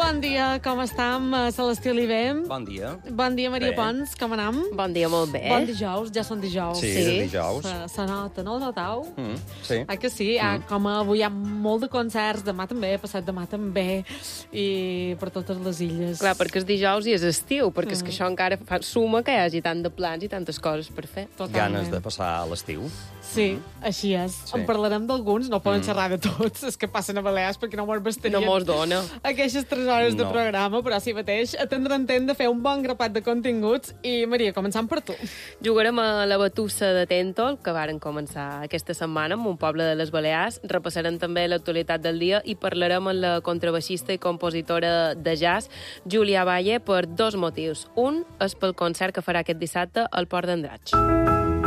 Bon dia, com estem? Celestí Oliver. Bon dia. Bon dia, Maria Pons, com anem? Bon dia, molt bé. Bon dijous, ja són dijous. Sí, dijous. Se nota, no el notau? Sí. Que sí? Com avui hi ha molt de concerts, demà també, passat demà també, i per totes les illes. Clar, perquè és dijous i és estiu, perquè és que això encara suma que hi hagi tant de plans i tantes coses per fer. Totalment. Ganes de passar a l'estiu. Sí, així és. Sí. En parlarem d'alguns, no poden xerrar de tots, és que passen a Balears perquè no mos bastarien. No mos dona. Aquestes 3 hores de No. programa, però sí mateix atendrem temps de fer un bon grapat de continguts. I, Maria, començant per tu. Jugarem a la batussa de Tèntol, que varen començar aquesta setmana en un poble de les Balears. Repassarem també l'actualitat del dia i parlarem amb la contrabaixista i compositora de jazz, Júlia Valle, per 2 motius. Un és pel concert que farà aquest dissabte al Port d'Andratx.